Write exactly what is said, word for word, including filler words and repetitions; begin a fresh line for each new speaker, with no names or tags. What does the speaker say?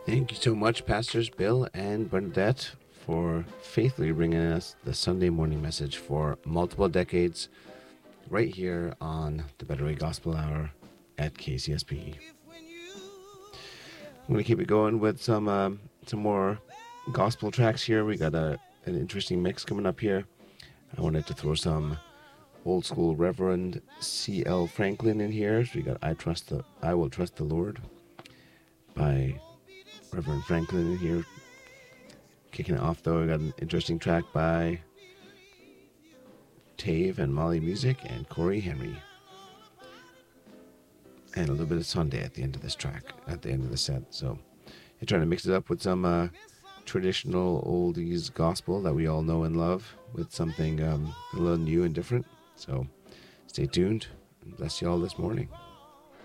Thank you so much, Pastors Bill and Bernadette, for faithfully bringing us the Sunday morning message for multiple decades right here on the Better Way Gospel Hour at K C S P. I'm going to keep it going with some um, some more gospel tracks here. We got a, an interesting mix coming up here. I wanted to throw some old school Reverend C L Franklin in here. So we got I Trust the I Will Trust the Lord by Reverend Franklin in here. Kicking it off though, we got an interesting track by Tave and Molly Music and Corey Henry. And a little bit of Sunday at the end of this track, at the end of the set. So you're trying to mix it up with some uh, traditional oldies gospel that we all know and love with something um, a little new and different. So stay tuned and bless you all this morning.